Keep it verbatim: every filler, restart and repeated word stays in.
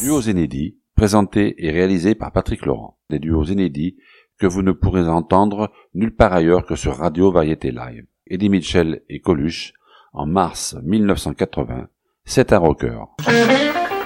Duos inédits, présentés et réalisés par Patrick Laurent. Des duos inédits que vous ne pourrez entendre nulle part ailleurs que sur Radio Variété Live. Eddie Mitchell et Coluche, en mars mille neuf cent quatre-vingts, c'est un rocker.